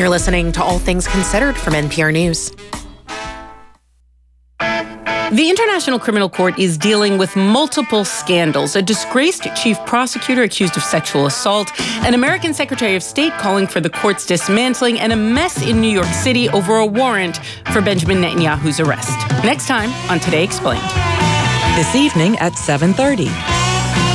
You're listening to All Things Considered from NPR News. The International Criminal Court is dealing with multiple scandals. A disgraced chief prosecutor accused of sexual assault, an American Secretary of State calling for the court's dismantling, and a mess in New York City over a warrant for Benjamin Netanyahu's arrest. Next time on Today Explained. This evening at 7:30.